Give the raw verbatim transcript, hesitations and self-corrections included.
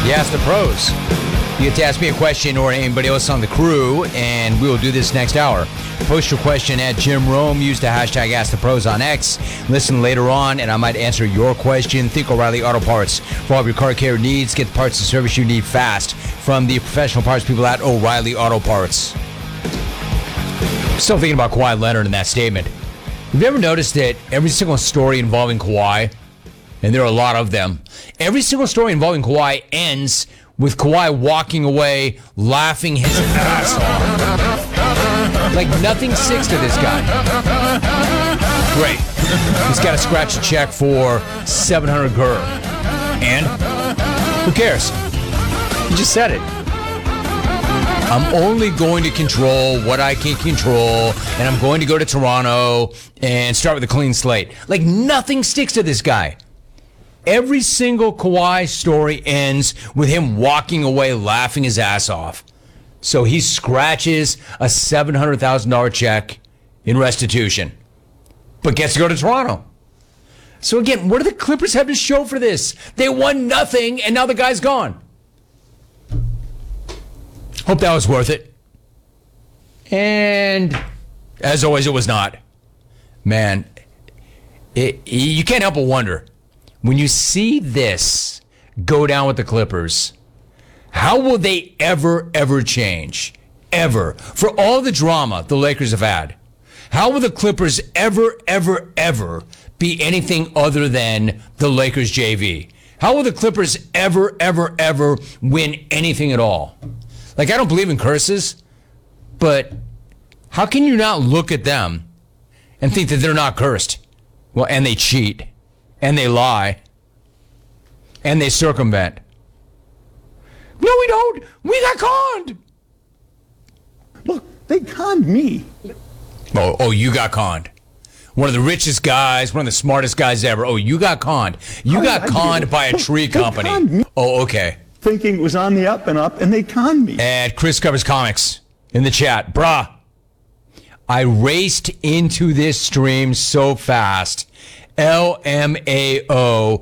You ask the pros. You get to ask me a question or anybody else on the crew, and we will do this next hour. Post your question at Jim Rome. Use the hashtag Ask the Pros on X. Listen later on, and I might answer your question. Think O'Reilly Auto Parts. For all of your car care needs, get the parts and service you need fast from the professional parts people at O'Reilly Auto Parts. Still thinking about Kawhi Leonard in that statement. Have you ever noticed that every single story involving Kawhi, and there are a lot of them, every single story involving Kawhi ends with Kawhi walking away, laughing his ass off. Like nothing sticks to this guy. Great. He's got to scratch a check for seven hundred gur. And who cares? He just said it. I'm only going to control what I can control, and I'm going to go to Toronto and start with a clean slate. Like nothing sticks to this guy. Every single Kawhi story ends with him walking away laughing his ass off. So he scratches a seven hundred thousand dollars check in restitution, but gets to go to Toronto. So again, what do the Clippers have to show for this? They won nothing, and now the guy's gone. Hope that was worth it. And as always, it was not. Man, it, you can't help but wonder, when you see this go down with the Clippers, how will they ever, ever change? Ever. For all the drama the Lakers have had, how will the Clippers ever, ever, ever be anything other than the Lakers J V? How will the Clippers ever, ever, ever win anything at all? Like, I don't believe in curses, but how can you not look at them and think that they're not cursed? Well, and they cheat, and they lie, and they circumvent. No, we don't. We got conned. Look, they conned me. Oh, oh, you got conned. One of the richest guys, one of the smartest guys ever. Oh, you got conned. You I, got I conned did. by a tree They company. conned me. Oh, okay. Thinking it was on the up and up, and they conned me. And Chris covers comics in the chat. Bruh, I raced into this stream so fast. L M A O